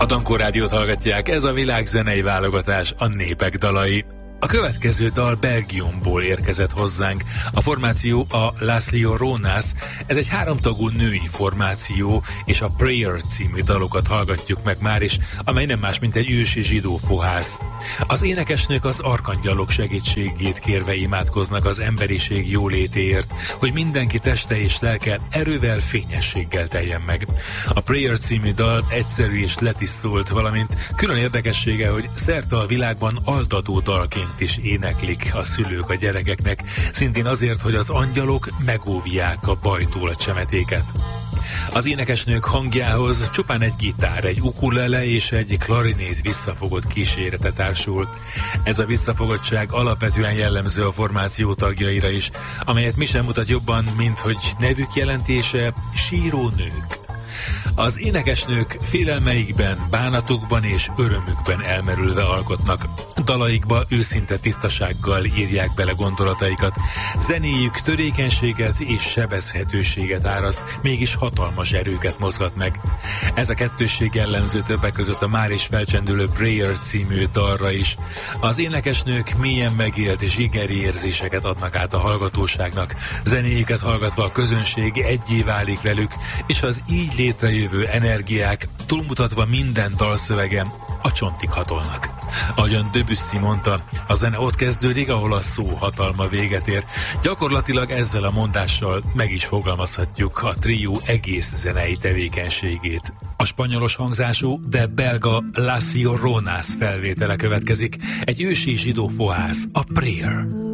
Dankó Rádiót hallgatják, ez a világ zenei válogatás, a népek dalai. A következő dal Belgiumból érkezett hozzánk. A formáció a Las Lloronas, ez egy háromtagú női formáció, és a Prayer című dalokat hallgatjuk meg már is, amely nem más, mint egy ősi zsidó fohász. Az énekesnők az arkangyalok segítségét kérve imádkoznak az emberiség jólétéért, hogy mindenki teste és lelke erővel, fényességgel teljen meg. A Prayer című dal egyszerű és letisztult, valamint külön érdekessége, hogy szerte a világban altató dalként is éneklik a szülők a gyerekeknek, szintén azért, hogy az angyalok megóvják a bajtól a csemetéket. Az énekesnők hangjához csupán egy gitár, egy ukulele és egy klarinét visszafogott kísérete társul. Ez a visszafogottság alapvetően jellemző a formáció tagjaira is, amelyet mi sem mutat jobban, mint hogy nevük jelentése síró nők. Az énekesnők félelmeikben, bánatukban és örömükben elmerülve alkotnak. Dalaikba őszinte tisztasággal írják bele gondolataikat. Zenéjük törékenységet és sebezhetőséget áraszt, mégis hatalmas erőket mozgat meg. Ez a kettősség jellemző többek között a már is felcsendülő Prayer című dalra is. Az énekesnők mélyen megélt zsigeri érzéseket adnak át a hallgatóságnak. Zenéjüket hallgatva a közönség egyé válik velük, és az így létrejövő energiák túlmutatva minden dalszövegem a csontig hatolnak. Ahogyan Debussy mondta, a zene ott kezdődik, ahol a szó hatalma véget ér. Gyakorlatilag ezzel a mondással meg is fogalmazhatjuk a trió egész zenei tevékenységét. A spanyolos hangzású, de belga Las Lloronas felvétele következik. Egy ősi zsidó fohász, a Prayer.